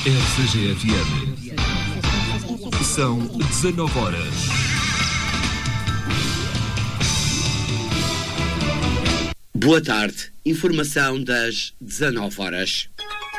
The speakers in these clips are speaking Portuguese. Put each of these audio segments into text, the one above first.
RCG-FM. São 19 horas. Boa tarde. Informação das 19 horas.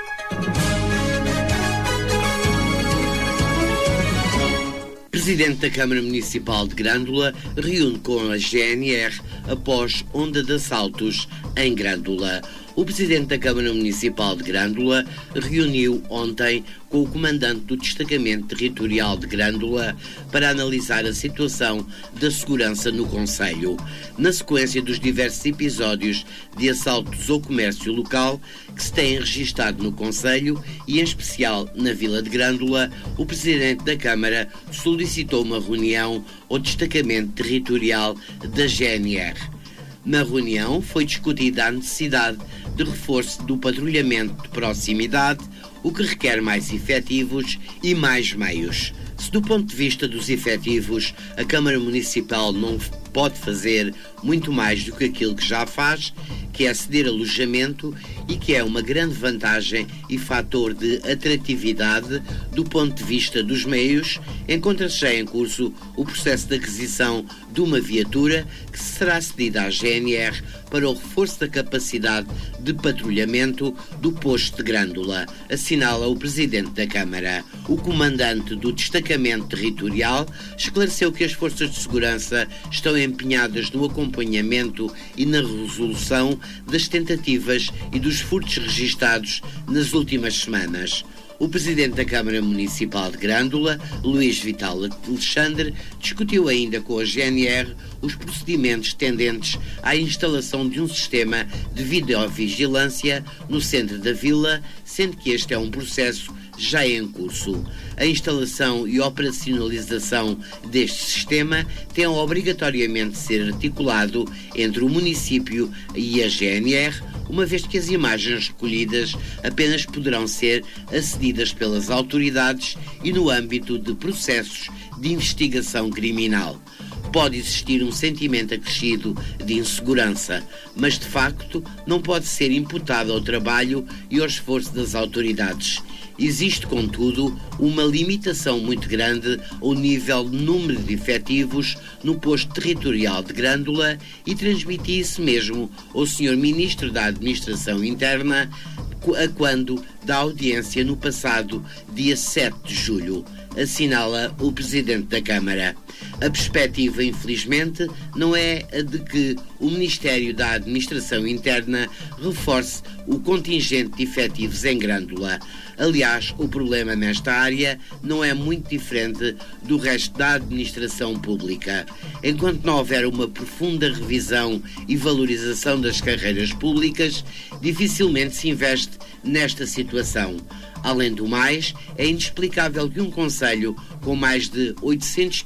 Presidente da Câmara Municipal de Grândola reúne com a GNR após onda de assaltos em Grândola. O Presidente da Câmara Municipal de Grândola reuniu ontem com o comandante do Destacamento Territorial de Grândola para analisar a situação da segurança no concelho. Na sequência dos diversos episódios de assaltos ao comércio local que se têm registado no concelho e em especial na Vila de Grândola, o Presidente da Câmara solicitou uma reunião ao Destacamento Territorial da GNR. Na reunião foi discutida a necessidade de reforço do patrulhamento de proximidade, o que requer mais efetivos e mais meios. Se do ponto de vista dos efetivos a Câmara Municipal não pode fazer muito mais do que aquilo que já faz, que é ceder alojamento e que é uma grande vantagem e fator de atratividade do ponto de vista dos meios, encontra-se já em curso o processo de aquisição de uma viatura que será cedida à GNR para o reforço da capacidade de patrulhamento do posto de Grândola, assinala o Presidente da Câmara. O comandante do Destacamento Territorial esclareceu que as forças de segurança estão empenhadas no acompanhamento e na resolução das tentativas e dos furtos registados nas últimas semanas. O Presidente da Câmara Municipal de Grândola, Luís Vital Alexandre, discutiu ainda com a GNR os procedimentos tendentes à instalação de um sistema de videovigilância no centro da vila, sendo que este é um processo já em curso. A instalação e operacionalização deste sistema tem obrigatoriamente de ser articulado entre o município e a GNR, uma vez que as imagens recolhidas apenas poderão ser acedidas pelas autoridades e no âmbito de processos de investigação criminal. Pode existir um sentimento acrescido de insegurança, mas de facto não pode ser imputado ao trabalho e ao esforço das autoridades. Existe, contudo, uma limitação muito grande ao nível de número de efetivos no posto territorial de Grândola e transmiti isso mesmo ao Sr. Ministro da Administração Interna a quando da audiência no passado dia 7 de julho, assinala o Presidente da Câmara. A perspectiva, infelizmente, não é a de que o Ministério da Administração Interna reforce o contingente de efetivos em Grândola. Aliás, o problema nesta área não é muito diferente do resto da administração pública. Enquanto não houver uma profunda revisão e valorização das carreiras públicas, dificilmente se investe nesta situação. Além do mais, é inexplicável que um concelho com mais de 800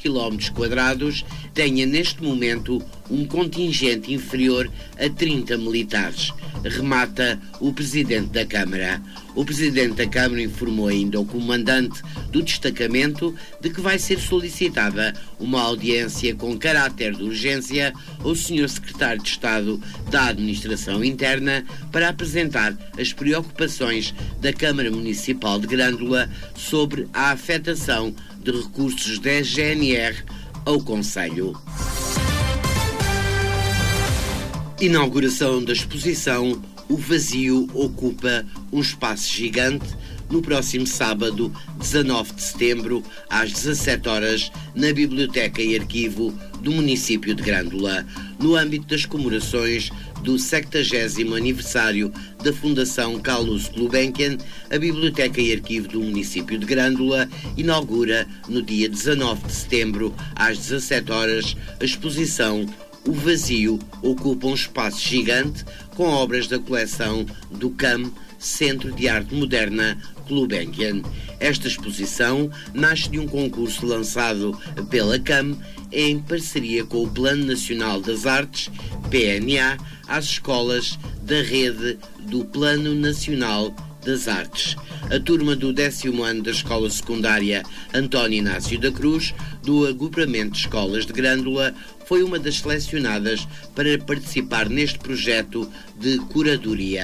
km² tenha neste momento um contingente inferior a 30 militares, remata o Presidente da Câmara. O Presidente da Câmara informou ainda ao comandante do destacamento de que vai ser solicitada uma audiência com caráter de urgência ao Sr. Secretário de Estado da Administração Interna para apresentar as preocupações da Câmara Municipal de Grândola sobre a afetação de recursos da GNR ao concelho. Inauguração da exposição O Vazio Ocupa um Espaço Gigante, no próximo sábado, 19 de setembro, às 17 horas, na Biblioteca e Arquivo do município de Grândola, no âmbito das comemorações do 70º aniversário da Fundação Carlos Gulbenkian. A Biblioteca e Arquivo do município de Grândola inaugura, no dia 19 de setembro, às 17 horas, a exposição O Vazio Ocupa um Espaço Gigante, com obras da coleção do CAM, Centro de Arte Moderna Gulbenkian. Esta exposição nasce de um concurso lançado pela CAM em parceria com o Plano Nacional das Artes, PNA, às escolas da rede do Plano Nacional das Artes. A turma do 10º ano da Escola Secundária António Inácio da Cruz, do Agrupamento de Escolas de Grândola, foi uma das selecionadas para participar neste projeto de curadoria.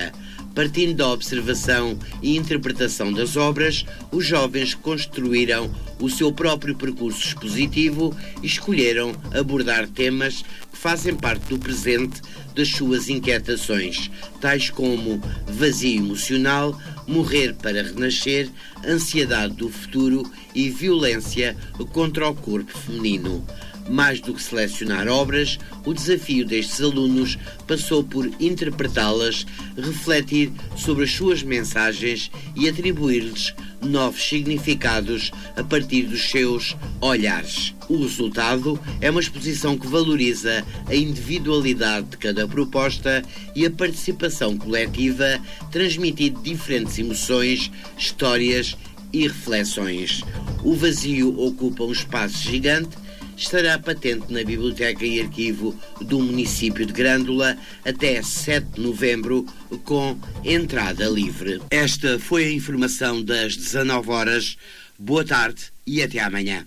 Partindo da observação e interpretação das obras, os jovens construíram o seu próprio percurso expositivo e escolheram abordar temas que fazem parte do presente das suas inquietações, tais como vazio emocional, morrer para renascer, ansiedade do futuro e violência contra o corpo feminino. Mais do que selecionar obras, o desafio destes alunos passou por interpretá-las, refletir sobre as suas mensagens e atribuir-lhes novos significados a partir dos seus olhares. O resultado é uma exposição que valoriza a individualidade de cada proposta e a participação coletiva, transmitindo diferentes emoções, histórias e reflexões. O vazio ocupa um espaço gigante. Estará patente na Biblioteca e Arquivo do município de Grândola até 7 de novembro, com entrada livre. Esta foi a informação das 19 horas. Boa tarde e até amanhã.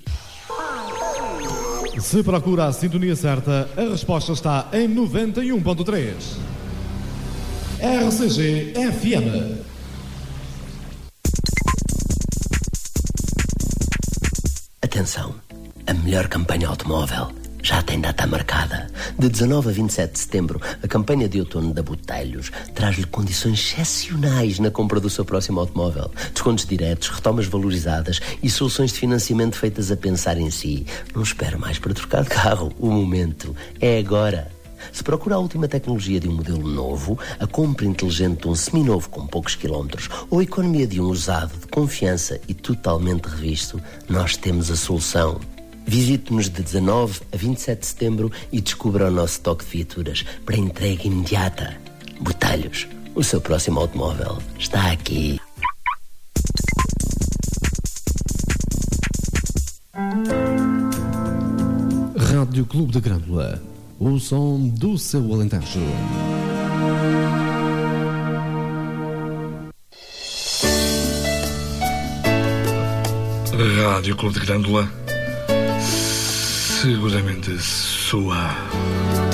Se procura a sintonia certa, a resposta está em 91.3. RCG FM. Atenção, a melhor campanha automóvel já tem data marcada. De 19 a 27 de setembro, a campanha de outono da Botelhos traz-lhe condições excepcionais na compra do seu próximo automóvel. Descontos diretos, retomas valorizadas e soluções de financiamento feitas a pensar em si. Não espere mais para trocar de carro. O momento é agora. Se procura a última tecnologia de um modelo novo, a compra inteligente de um seminovo com poucos quilómetros ou a economia de um usado de confiança e totalmente revisto, nós temos a solução. Visite-nos de 19 a 27 de setembro e descubra o nosso estoque de viaturas para entrega imediata. Botelhos, o seu próximo automóvel está aqui. Rádio Clube de Grândola, o som do seu Alentejo. Rádio Clube de Grândola, seguramente sua.